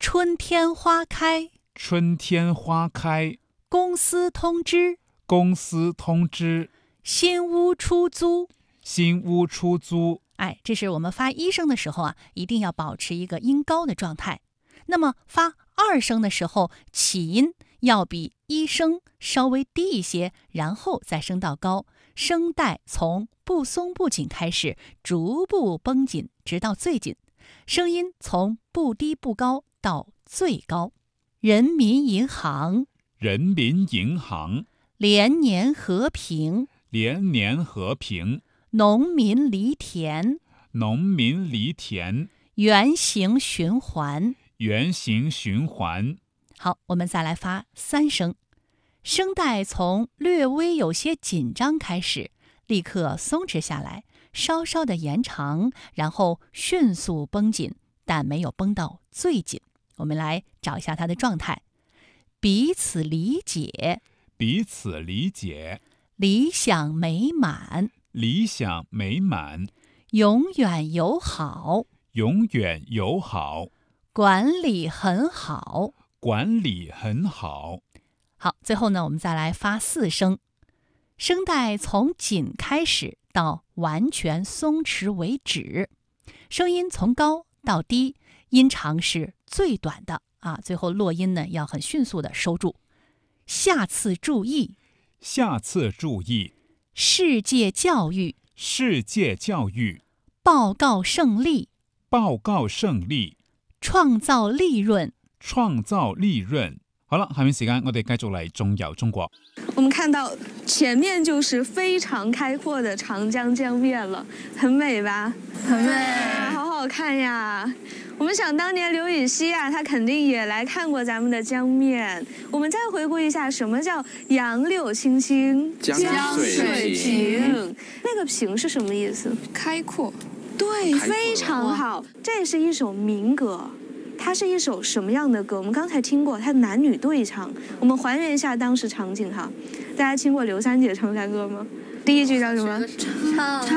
春天花开， 春天花开， 公司通知， 公司通知， 新屋出租， 新屋出租。 这是我们发一声的时候一定要保持一个音高的状态。那么发二声的时候，起音要比一声稍微低一些，然后再升到高，声带从不松不紧开始，逐步绷紧，直到最紧。声音从不低不高到最高。人民银行， 人民银行， 连年和平， 连年和平， 农民犁田， 农民犁田， 圆形循环， 圆形循环。 好，我们再来发三声，声带从略微有些紧张开始，立刻松弛下来，稍稍的延长，然后迅速绷紧，但没有绷到最紧。我们来找一下它的状态：彼此理解， 彼此理解， 理想美满， 理想美满， 永远友好， 永远友好， 管理很好， 管理很好。 好，最后呢，我们再来发四声，声带从紧开始到完全松弛为止，声音从高到低，音长是最短的最后落音呢要很迅速的收住。下次注意， 下次注意， 世界教育， 世界教育， 报告胜利， 报告胜利， 創造利潤， 創造利潤。好了，下面時間我哋繼續嚟中遊中國。 我們看到前面就是非常開闊的長江江面了，很美吧？ 很美， 好好看呀！我們想當年劉禹錫他肯定也來看過咱們的江面。我們再回顧一下，什麼叫楊柳青青， 江水平？ 那個平是什麼意思？ 開闊。 對，非常好。這是一首民歌。它是一首什麼樣的歌？我們剛才聽過，它男女對唱。我們還原一下當時場景哈。大家聽過劉三姐唱啥歌嗎？第一句叫什麼？ 唱